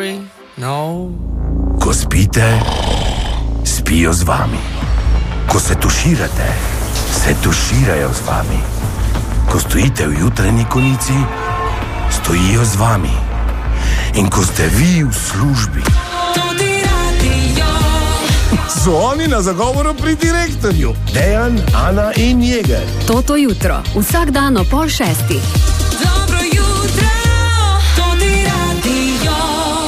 sorry, no. Ko spite, spijo z vami. Ko se tuširate, se tuširajo z vami. Ko stojite v jutranji konici, stojijo z vami. In ko ste vi v službi, so oni na zagovoru pri direktorju. Dejan, Ana in Jeger. Toto jutro, vsak dan ob 5:30. Dobro jutro, Toti Radio.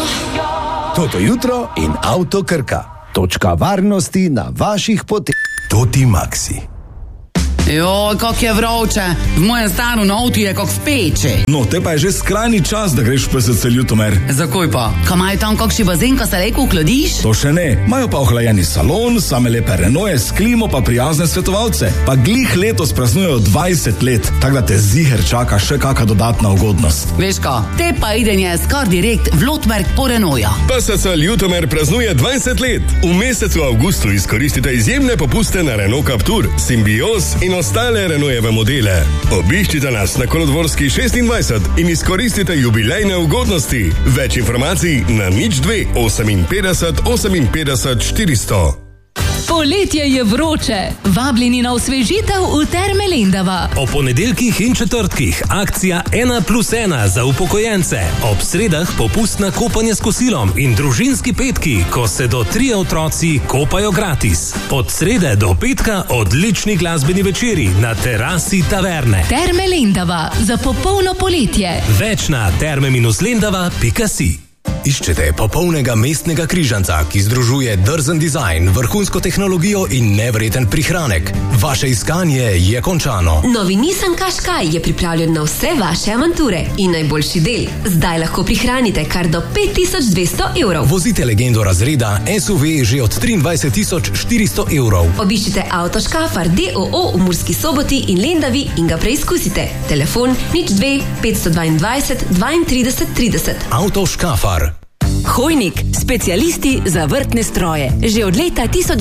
Toto jutro in Avto Krka. Točka varnosti na vaših poteh. Toti Maxi. Joj, kako je vroče. V mojem stanu na avtu je kot v peči. No, te pa je že skrajni čas, da greš v PSC Ljutomer. Zakaj pa? Kaj imajo tam kakšni bazen, ko se lejko vkladiš? To še ne. Imajo pa ohlajeni salon, same lepe Renaultje s klimo pa prijazne svetovalce. Pa glih letos praznujejo 20 let, tako da te ziher čaka še kakšna dodatna ugodnost. Veš ka, te pa idenje skar direkt v Lotmerk po Renaultja. PSC Ljutomer praznuje 20 let. V mesecu avgustu izkoristite izjemne popuste na Renault Captur, Symbios in ostale Renaultjeve modele. Obiščite nas na Kolodvorski 26 in izkoristite jubilejne ugodnosti. Več informacij na 02 58 58 400. Poletje je vroče. Vabljeni na osvežitev v Terme Lendava. O ponedeljkih in četrtkih akcija 1+1 za upokojence. Ob sredah popust na kopanje s kosilom in družinski petki, ko se do 3 otroci kopajo gratis. Od srede do petka odlični glasbeni večeri na terasi taverne. Terme Lendava za popolno poletje. Več na terme-lendava.si. Iščete popolnega mestnega križanca, ki združuje drzen dizajn, vrhunsko tehnologijo in nevreten prihranek. Vaše iskanje je končano. Novi Nissan Qashqai je pripravljen na vse vaše avanture in najboljši del. Zdaj lahko prihranite kar do 5200 evrov. Vozite legendo razreda SUV že od 23 400 evrov. Obiščite Avto Škafar DOO v Murski Soboti in Lendavi in ga preizkusite. Telefon 02 522 32 30. Avto Škafar. Hojnik, specialisti za vrtne stroje. Že od leta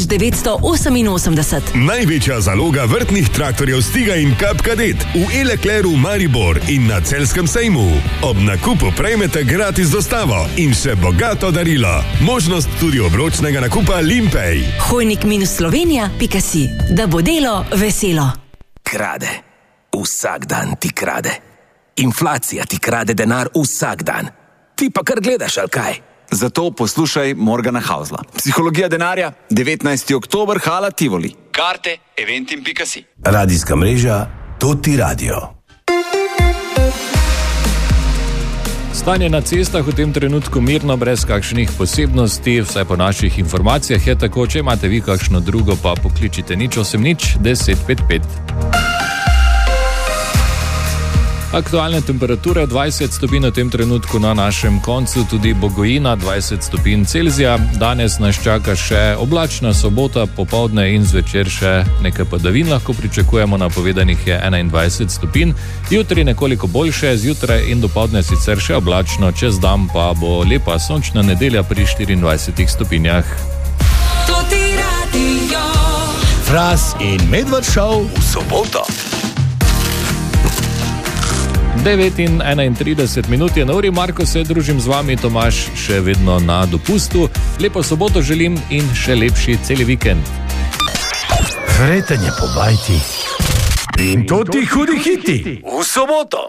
1988. Največja zaloga vrtnih traktorjev Stiga in Cup Cadet v E-Leclercu Maribor in na Celjskem sejmu. Ob nakupu prejmete gratis dostavo in še bogato darilo. Možnost tudi obročnega nakupa Limpej. Hojnik-slovenija.si. Da bo delo veselo. Krade. Vsak dan ti krade. Inflacija ti krade denar vsak dan. Ti pa kar gledaš, ali kaj? Zato poslušaj Morgana Hausla. Psihologija denarja, 19. oktober, Hala Tivoli. Karte eventim.si. Radijska mreža Toti Radio. Stanje na cestah v tem trenutku mirno, brez kakšnih posebnosti, vsaj po naših informacijah je tako. Če imate vi kakšno drugo, pa pokličite 080 1055. Aktualne temperature 20 stopinj v tem trenutku na našem koncu, tudi Bogojina 20 stopinj Celzija. Danes nas čaka še oblačna sobota, popoldne in zvečer še nekaj padavin lahko pričakujemo, napovedanih je 21 stopinj. Jutri nekoliko boljše, zjutraj in dopoldne sicer še oblačno, čez dan pa bo lepa sončna nedelja pri 24 stopinjah. Toti Radio. Fras in Medved Show v soboto. 9 in 31 minut je na uri, Marko se družim z vami, Tomaž še vedno na dopustu. Lepo soboto želim in še lepši celi vikend. Vretanje po bajti. In to ti hudi hiti v soboto.